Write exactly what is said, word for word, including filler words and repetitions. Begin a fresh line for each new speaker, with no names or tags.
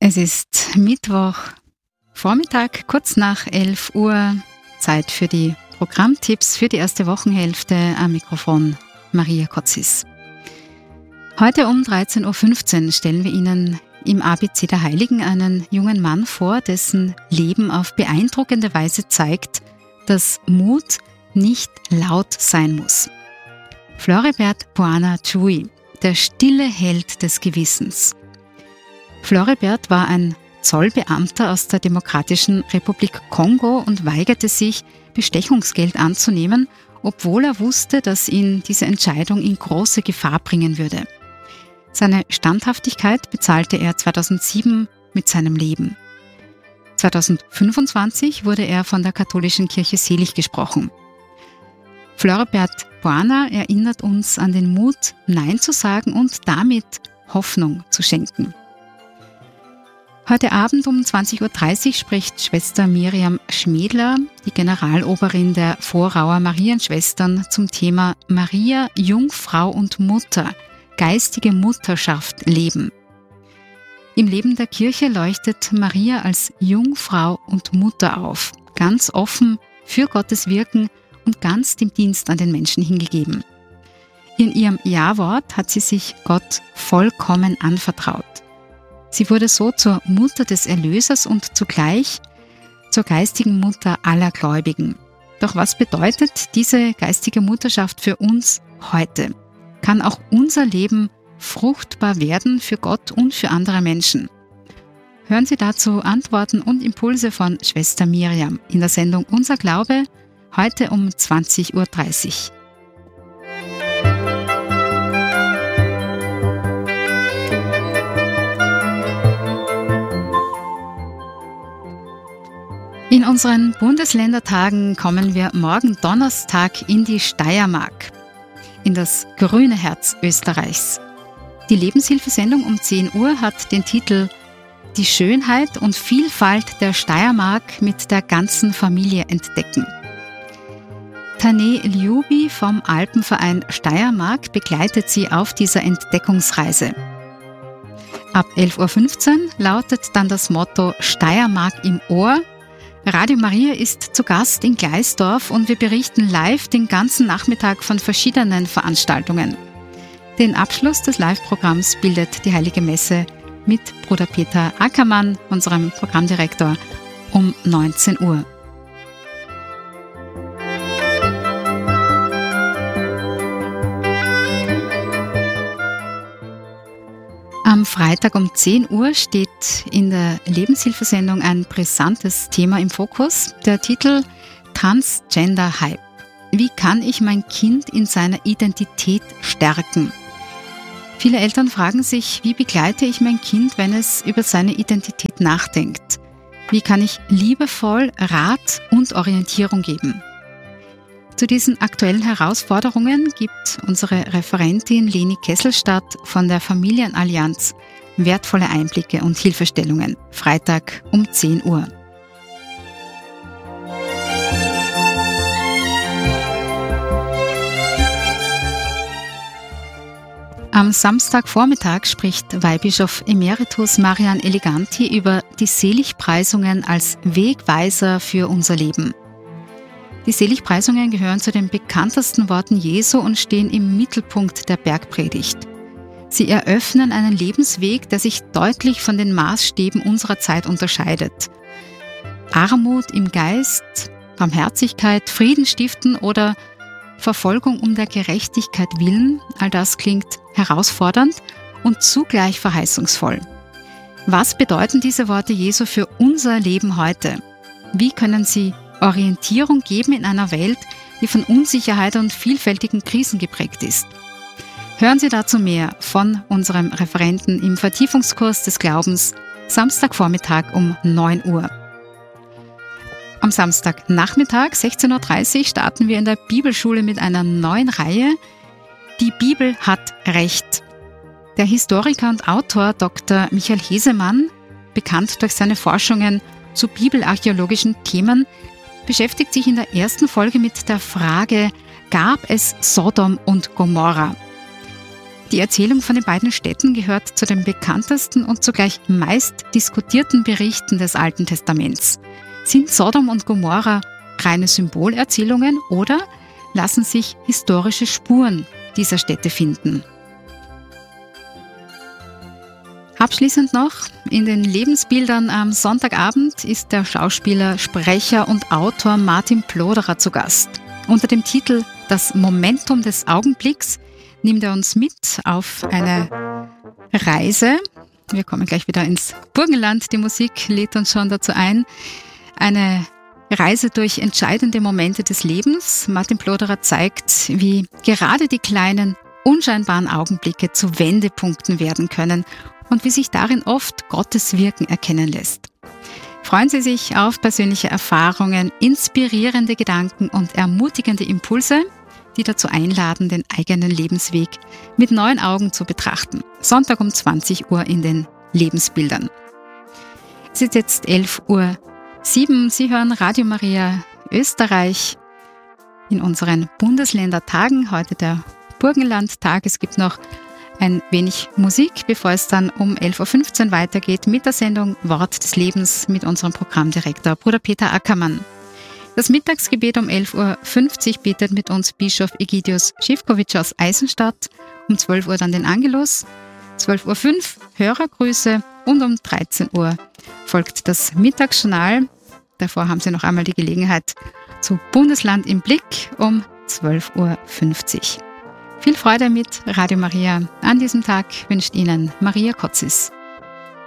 Es ist Mittwoch, Vormittag, kurz nach elf Uhr, Zeit für die Programmtipps für die erste Wochenhälfte. Am Mikrofon Maria Kotzis. Heute um dreizehn Uhr fünfzehn stellen wir Ihnen im A B C der Heiligen einen jungen Mann vor, dessen Leben auf beeindruckende Weise zeigt, dass Mut nicht laut sein muss. Floribert Boana-Tschui, der stille Held des Gewissens. Floribert war ein Zollbeamter aus der Demokratischen Republik Kongo und weigerte sich, Bestechungsgeld anzunehmen, obwohl er wusste, dass ihn diese Entscheidung in große Gefahr bringen würde. Seine Standhaftigkeit bezahlte er zweitausendsieben mit seinem Leben. zweitausendfünfundzwanzig wurde er von der katholischen Kirche selig gesprochen. Floribert Boana erinnert uns an den Mut, Nein zu sagen und damit Hoffnung zu schenken. Heute Abend um zwanzig Uhr dreißig spricht Schwester Miriam Schmedler, die Generaloberin der Vorauer Marienschwestern, zum Thema Maria, Jungfrau und Mutter, geistige Mutterschaft leben. Im Leben der Kirche leuchtet Maria als Jungfrau und Mutter auf, ganz offen für Gottes Wirken und ganz dem Dienst an den Menschen hingegeben. In ihrem Ja-Wort hat sie sich Gott vollkommen anvertraut. Sie wurde so zur Mutter des Erlösers und zugleich zur geistigen Mutter aller Gläubigen. Doch was bedeutet diese geistige Mutterschaft für uns heute? Kann auch unser Leben fruchtbar werden für Gott und für andere Menschen? Hören Sie dazu Antworten und Impulse von Schwester Miriam in der Sendung Unser Glaube, heute um zwanzig Uhr dreißig. In unseren Bundesländertagen kommen wir morgen Donnerstag in die Steiermark, in das grüne Herz Österreichs. Die Lebenshilfesendung um zehn Uhr hat den Titel Die Schönheit und Vielfalt der Steiermark mit der ganzen Familie entdecken. Tane Liubi vom Alpenverein Steiermark begleitet sie auf dieser Entdeckungsreise. Ab elf Uhr fünfzehn lautet dann das Motto Steiermark im Ohr. Radio Maria ist zu Gast in Gleisdorf und wir berichten live den ganzen Nachmittag von verschiedenen Veranstaltungen. Den Abschluss des Live-Programms bildet die Heilige Messe mit Bruder Peter Ackermann, unserem Programmdirektor, um neunzehn Uhr. Am Freitag um zehn Uhr steht in der Lebenshilfesendung ein brisantes Thema im Fokus. Der Titel Transgender Hype. Wie kann ich mein Kind in seiner Identität stärken? Viele Eltern fragen sich, wie begleite ich mein Kind, wenn es über seine Identität nachdenkt? Wie kann ich liebevoll Rat und Orientierung geben? Zu diesen aktuellen Herausforderungen gibt unsere Referentin Leni Kesselstadt von der Familienallianz wertvolle Einblicke und Hilfestellungen. Freitag um zehn Uhr. Am Samstagvormittag spricht Weihbischof Emeritus Marian Eleganti über die Seligpreisungen als Wegweiser für unser Leben. Die Seligpreisungen gehören zu den bekanntesten Worten Jesu und stehen im Mittelpunkt der Bergpredigt. Sie eröffnen einen Lebensweg, der sich deutlich von den Maßstäben unserer Zeit unterscheidet. Armut im Geist, Barmherzigkeit, Frieden stiften oder Verfolgung um der Gerechtigkeit willen, all das klingt herausfordernd und zugleich verheißungsvoll. Was bedeuten diese Worte Jesu für unser Leben heute? Wie können sie Orientierung geben in einer Welt, die von Unsicherheit und vielfältigen Krisen geprägt ist? Hören Sie dazu mehr von unserem Referenten im Vertiefungskurs des Glaubens, Samstagvormittag um neun Uhr. Am Samstagnachmittag, sechzehn Uhr dreißig, starten wir in der Bibelschule mit einer neuen Reihe. Die Bibel hat Recht. Der Historiker und Autor Doktor Michael Hesemann, bekannt durch seine Forschungen zu bibelarchäologischen Themen, beschäftigt sich in der ersten Folge mit der Frage, gab es Sodom und Gomorra? Die Erzählung von den beiden Städten gehört zu den bekanntesten und zugleich meist diskutierten Berichten des Alten Testaments. Sind Sodom und Gomorra reine Symbolerzählungen oder lassen sich historische Spuren dieser Städte finden? Abschließend noch, in den Lebensbildern am Sonntagabend ist der Schauspieler, Sprecher und Autor Martin Ploderer zu Gast. Unter dem Titel Das Momentum des Augenblicks nimmt er uns mit auf eine Reise. Wir kommen gleich wieder ins Burgenland, die Musik lädt uns schon dazu ein. Eine Reise durch entscheidende Momente des Lebens. Martin Ploderer zeigt, wie gerade die kleinen, unscheinbaren Augenblicke zu Wendepunkten werden können und wie sich darin oft Gottes Wirken erkennen lässt. Freuen Sie sich auf persönliche Erfahrungen, inspirierende Gedanken und ermutigende Impulse, die dazu einladen, den eigenen Lebensweg mit neuen Augen zu betrachten. Sonntag um zwanzig Uhr in den Lebensbildern. Es ist jetzt elf Uhr sieben. Sie hören Radio Maria Österreich in unseren Bundesländertagen. Heute der Burgenlandtag. Es gibt noch ein wenig Musik, bevor es dann um elf Uhr fünfzehn weitergeht mit der Sendung Wort des Lebens mit unserem Programmdirektor Bruder Peter Ackermann. Das Mittagsgebet um elf Uhr fünfzig betet mit uns Bischof Egidius Schifkovic aus Eisenstadt, um zwölf Uhr dann den Angelus, zwölf Uhr fünf Hörergrüße und um dreizehn Uhr folgt das Mittagsjournal. Davor haben Sie noch einmal die Gelegenheit zu Bundesland im Blick um zwölf Uhr fünfzig. Viel Freude mit Radio Maria. An diesem Tag wünscht Ihnen Maria Kotzis.